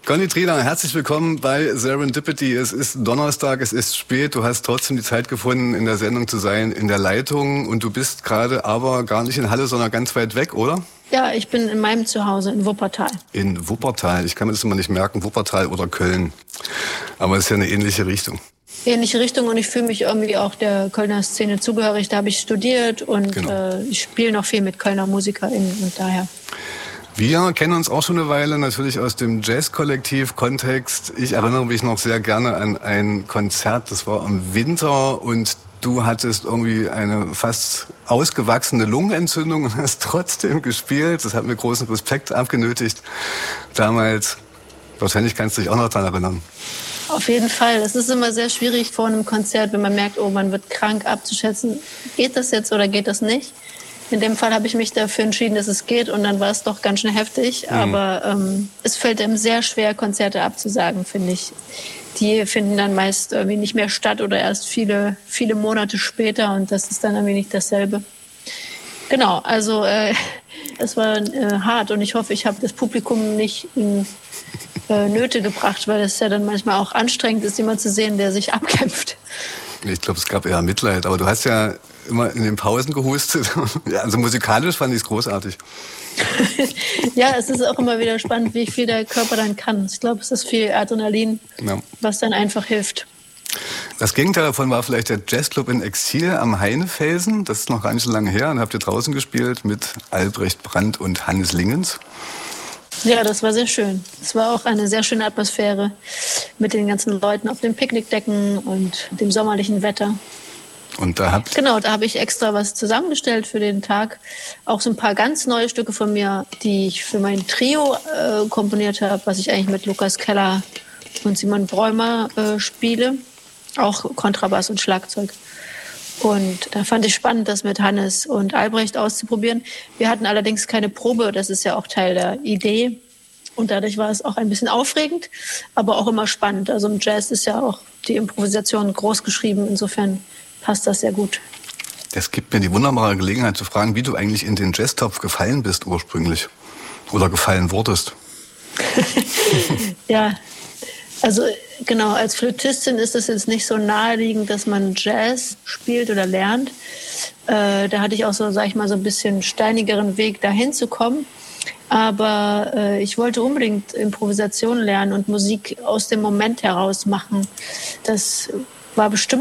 Conny Trieler, herzlich willkommen bei Serendipity. Es ist Donnerstag, es ist spät. Du hast trotzdem die Zeit gefunden, in der Sendung zu sein, in der Leitung. Und du bist gerade aber gar nicht in Halle, sondern ganz weit weg, oder? Ja, ich bin in meinem Zuhause in Wuppertal. In Wuppertal. Ich kann mir das immer nicht merken, Wuppertal oder Köln. Aber es ist ja eine ähnliche Richtung. Ähnliche Richtung, und ich fühle mich irgendwie auch der Kölner Szene zugehörig. Da habe ich studiert und Genau. Ich spiele noch viel mit Kölner MusikerInnen und daher. Wir kennen uns auch schon eine Weile, natürlich aus dem Jazz-Kollektiv-Kontext. Ich erinnere mich noch sehr gerne an ein Konzert, das war im Winter, und du hattest irgendwie eine fast ausgewachsene Lungenentzündung und hast trotzdem gespielt. Das hat mir großen Respekt abgenötigt damals. Wahrscheinlich kannst du dich auch noch daran erinnern. Auf jeden Fall. Es ist immer sehr schwierig vor einem Konzert, wenn man merkt, oh, man wird krank, abzuschätzen, geht das jetzt oder geht das nicht. In dem Fall habe ich mich dafür entschieden, dass es geht, und dann war es doch ganz schön heftig. Aber es fällt einem sehr schwer, Konzerte abzusagen, finde ich. Die finden dann meist irgendwie nicht mehr statt oder erst viele, viele Monate später, und das ist dann irgendwie nicht dasselbe. Genau, also es war hart, und ich hoffe, ich habe das Publikum nicht in Nöte gebracht, weil es ja dann manchmal auch anstrengend ist, jemanden zu sehen, der sich abkämpft. Ich glaube, es gab eher Mitleid, aber du hast ja immer in den Pausen gehustet. Ja, also musikalisch fand ich es großartig. Ja, es ist auch immer wieder spannend, wie viel der Körper dann kann. Ich glaube, es ist viel Adrenalin, ja, was dann einfach hilft. Das Gegenteil davon war vielleicht der Jazzclub in Exil am Heinefelsen. Das ist noch gar nicht so lange her. Und habt ihr draußen gespielt mit Albrecht Brandt und Hannes Lingens. Ja, das war sehr schön. Es war auch eine sehr schöne Atmosphäre mit den ganzen Leuten auf den Picknickdecken und dem sommerlichen Wetter. Und da habe ich extra was zusammengestellt für den Tag. Auch so ein paar ganz neue Stücke von mir, die ich für mein Trio komponiert habe, was ich eigentlich mit Lukas Keller und Simon Bräumer spiele. Auch Kontrabass und Schlagzeug. Und da fand ich spannend, das mit Hannes und Albrecht auszuprobieren. Wir hatten allerdings keine Probe, das ist ja auch Teil der Idee. Und dadurch war es auch ein bisschen aufregend, aber auch immer spannend. Also im Jazz ist ja auch die Improvisation groß geschrieben, insofern passt das sehr gut. Es gibt mir die wunderbare Gelegenheit zu fragen, wie du eigentlich in den Jazztopf gefallen bist ursprünglich oder gefallen wurdest. Ja, also genau, als Flötistin ist es jetzt nicht so naheliegend, dass man Jazz spielt oder lernt. Da hatte ich auch so, sag ich mal, so ein bisschen steinigeren Weg, dahin zu kommen. Aber ich wollte unbedingt Improvisation lernen und Musik aus dem Moment heraus machen. Das war bestimmt